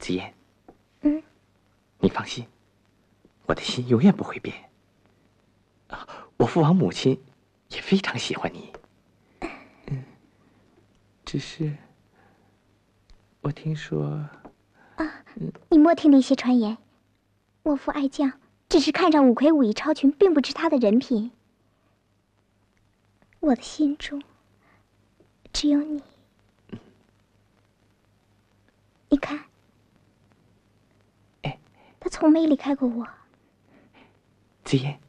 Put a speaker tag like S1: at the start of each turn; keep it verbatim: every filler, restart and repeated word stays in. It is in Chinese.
S1: 紫嫣，
S2: 嗯，
S1: 你放心，我的心永远不会变。啊，我父王母亲也非常喜欢你。嗯，只是我听说
S2: 啊，你莫听那些传言。我父爱将只是看上五魁武艺超群，并不知他的人品。我的心中只有你。你看，
S1: 哎，
S2: 他从没离开过我。
S1: 紫嫣，